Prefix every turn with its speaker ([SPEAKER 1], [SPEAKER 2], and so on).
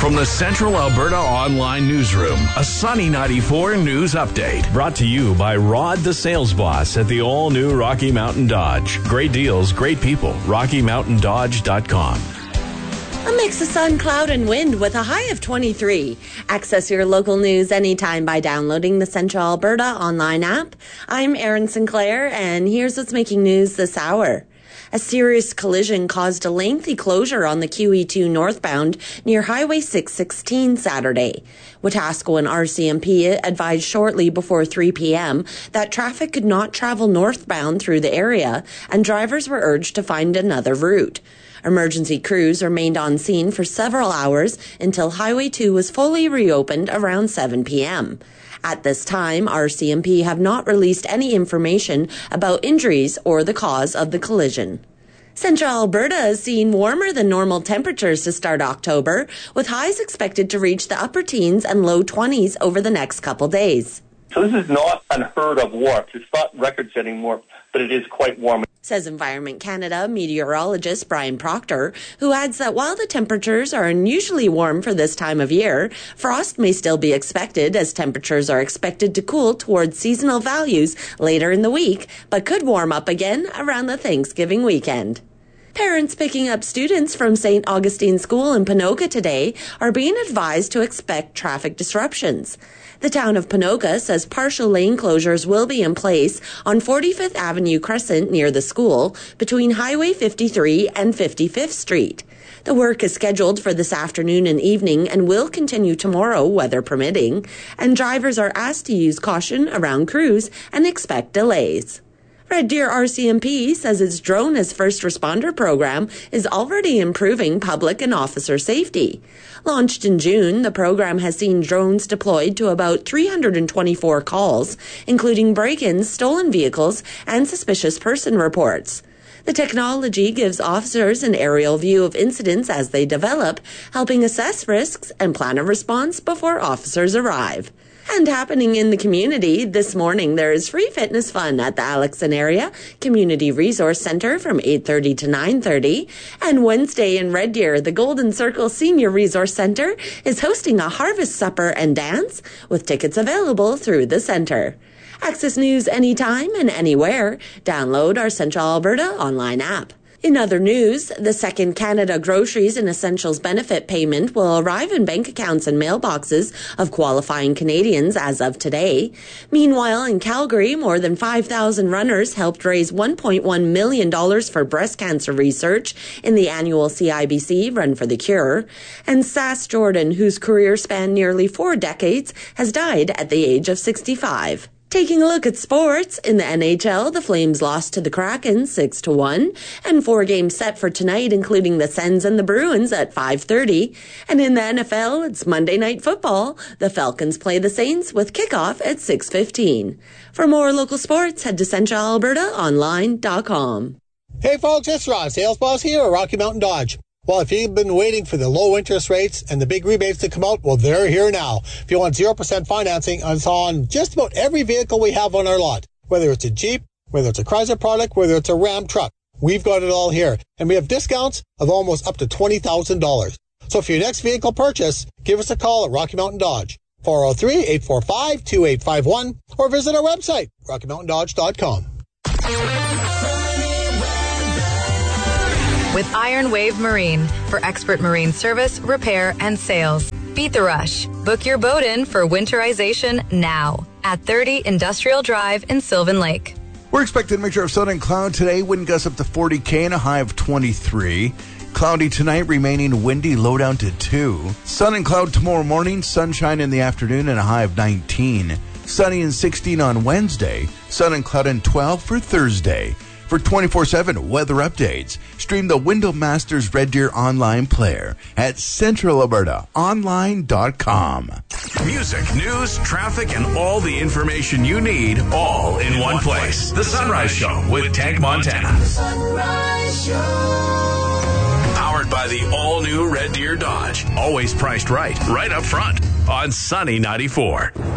[SPEAKER 1] From the Central Alberta Online Newsroom, a Sunny 94 news update. Brought to you by Rod the Sales Boss at the all-new Rocky Mountain Dodge. Great deals, great people. RockyMountainDodge.com.
[SPEAKER 2] A mix of sun, cloud, and wind with a high of 23. Access your local news anytime by downloading the Central Alberta Online app. I'm Erin Sinclair, and here's what's making news this hour. A serious collision caused a lengthy closure on the QE2 northbound near Highway 616 Saturday. Wetaskiwin RCMP advised shortly before 3 p.m. that traffic could not travel northbound through the area, and drivers were urged to find another route. Emergency crews remained on scene for several hours until Highway 2 was fully reopened around 7 p.m. At this time, RCMP have not released any information about injuries or the cause of the collision. Central Alberta is seeing warmer than normal temperatures to start October, with highs expected to reach the upper teens and low 20s over the next couple days.
[SPEAKER 3] So this is not unheard of warmth. It's not record-setting warmth, but it is quite warm.
[SPEAKER 2] Says Environment Canada meteorologist Brian Proctor, who adds that while the temperatures are unusually warm for this time of year, frost may still be expected as temperatures are expected to cool towards seasonal values later in the week, but could warm up again around the Thanksgiving weekend. Parents picking up students from St. Augustine School in Ponoka today are being advised to expect traffic disruptions. The town of Ponoka says partial lane closures will be in place on 45th Avenue Crescent near the school between Highway 53 and 55th Street. The work is scheduled for this afternoon and evening and will continue tomorrow, weather permitting, and drivers are asked to use caution around crews and expect delays. Red Deer RCMP says its Drone as First Responder program is already improving public and officer safety. Launched in June, the program has seen drones deployed to about 324 calls, including break-ins, stolen vehicles, and suspicious person reports. The technology gives officers an aerial view of incidents as they develop, helping assess risks and plan a response before officers arrive. And happening in the community, this morning there is free fitness fun at the Alexon Area Community Resource Centre from 8:30 to 9:30. And Wednesday in Red Deer, the Golden Circle Senior Resource Centre is hosting a harvest supper and dance with tickets available through the centre. Access news anytime and anywhere. Download our Central Alberta online app. In other news, the second Canada Groceries and Essentials benefit payment will arrive in bank accounts and mailboxes of qualifying Canadians as of today. Meanwhile, in Calgary, more than 5,000 runners helped raise $1.1 million for breast cancer research in the annual CIBC Run for the Cure. And Sass Jordan, whose career spanned nearly 4 decades, has died at the age of 65. Taking a look at sports, in the NHL, the Flames lost to the Kraken 6-1, and 4 games set for tonight, including the Sens and the Bruins at 5:30. And in the NFL, it's Monday Night Football. The Falcons play the Saints with kickoff at 6:15. For more local sports, head to CentralAlbertaOnline.com.
[SPEAKER 4] Hey folks, it's Ron, Sales Boss here at Rocky Mountain Dodge. Well, if you've been waiting for the low interest rates and the big rebates to come out, well, they're here now. If you want 0% financing, it's on just about every vehicle we have on our lot. Whether it's a Jeep, whether it's a Chrysler product, whether it's a Ram truck, we've got it all here. And we have discounts of almost up to $20,000. So for your next vehicle purchase, give us a call at Rocky Mountain Dodge, 403-845-2851, or visit our website, RockyMountainDodge.com.
[SPEAKER 5] With Iron Wave Marine for expert marine service, repair, and sales. Beat the rush. Book your boat in for winterization now at 30 Industrial Drive in Sylvan Lake.
[SPEAKER 6] We're expecting a mixture of sun and cloud today. Wind gusts up to 40 km and a high of 23. Cloudy tonight, remaining windy, low down to 2. Sun and cloud tomorrow morning, sunshine in the afternoon and a high of 19. Sunny and 16 on Wednesday. Sun and cloud and 12 for Thursday. For 24/7 weather updates, stream the Window Masters Red Deer online player at CentralAlbertaOnline.com.
[SPEAKER 1] Music, news, traffic, and all the information you need, all in one place. The Sunrise Show with Tank Montana.
[SPEAKER 7] The Sunrise Show.
[SPEAKER 1] Powered by the all-new Red Deer Dodge. Always priced right up front on Sunny 94.